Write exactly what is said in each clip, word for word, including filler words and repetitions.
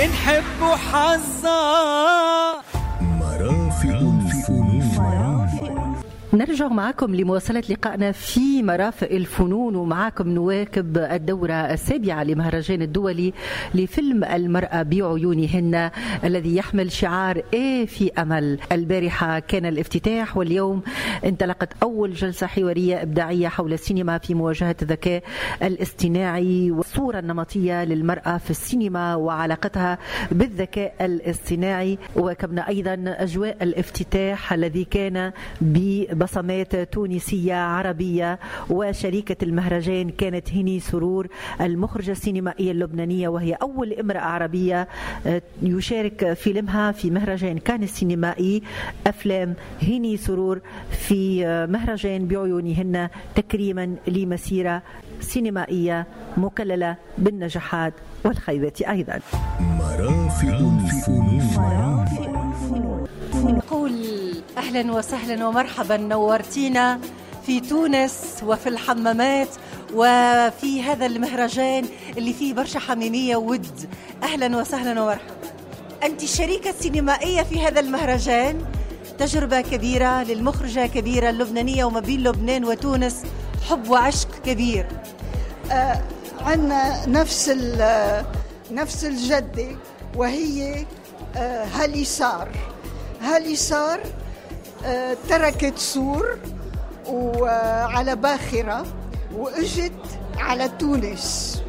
نحب حظا. مرافق الفنون. نرجع معكم لمواصلة لقائنا في مرافق الفنون، ومعكم نواكب الدورة السابعة لمهرجان الدولي لفيلم المرأة بعيونهن الذي يحمل شعار إيه في أمل. البارحة كان الافتتاح، واليوم انطلقت أول جلسة حوارية إبداعية حول السينما في مواجهة الذكاء الاصطناعي والصورة النمطية للمرأة في السينما وعلاقتها بالذكاء الاصطناعي. وكبنا أيضا أجواء الافتتاح الذي كان ب بصمات تونسية عربية، وشريكة المهرجان كانت هيني سرور المخرجة السينمائية اللبنانية، وهي أول امرأة عربية يشارك فيلمها في مهرجان كان السينمائي. أفلام هيني سرور في مهرجان بعيونهن تكريما لمسيرة سينمائية مكللة بالنجاحات والخيبات أيضا. مرافق الفنون. نقول أهلا وسهلا ومرحبا، نورتينا في تونس وفي الحمامات وفي هذا المهرجان اللي فيه برشا حميمية ود. أهلا وسهلا ومرحبا. أنت الشريكة السينمائية في هذا المهرجان، تجربة كبيرة للمخرجة كبيرة اللبنانية، وما بين لبنان وتونس حب وعشق كبير. آه عنا نفس نفس الجدة، وهي آه هالي صار هالي صار آه تركت سور وعلى باخرة واجت على تونس،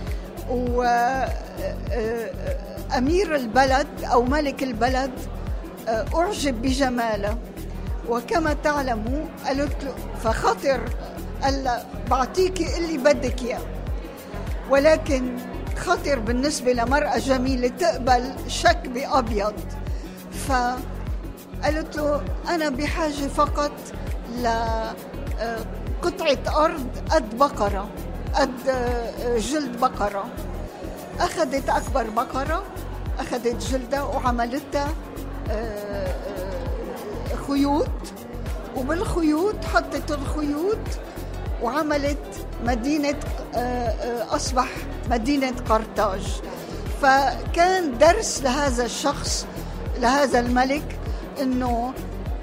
وأمير البلد أو ملك البلد آه أعجب بجماله، وكما تعلموا قالت له فخطر قال بعطيكي اللي بدك اياه، ولكن خطر بالنسبة لمرأة جميلة تقبل شك بأبيض. فقالت له أنا بحاجة فقط لقطعة أرض قد بقرة، قد جلد بقرة. أخذت أكبر بقرة، أخذت جلدها وعملتها خيوط، وبالخيوط حطت الخيوط وعملت مدينة، أصبح مدينة قرطاج. فكان درس لهذا الشخص، لهذا الملك، إنه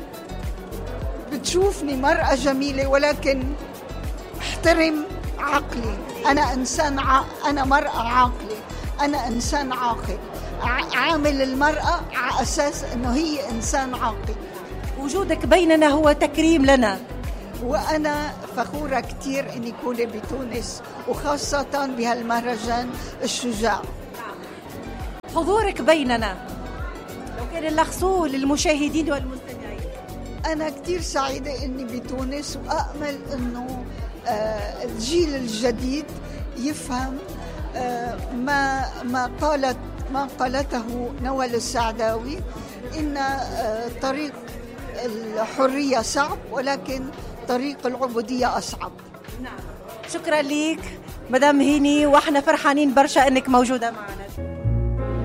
بتشوفني مرأة جميلة ولكن احترم عقلي. أنا إنسان ع... أنا مرأة عاقلة، أنا إنسان عاقل، عامل المرأة على أساس إنه هي إنسان عاقل. وجودك بيننا هو تكريم لنا، وأنا فخورة كتير إني كوني بتونس، وخاصة بهالمهرجان الشجاع. حضورك بيننا لو كان اللخصوه للمشاهدين والمستمعين. أنا كتير سعيدة إني بتونس، وأأمل إنه آه الجيل الجديد يفهم آه ما ما قالت ما قالته نوال السعداوي، إن آه طريق الحرية صعب ولكن طريق العبودية أصعب. نعم، شكرا ليك مدام هيني، وإحنا فرحانين برشا إنك موجودة معنا.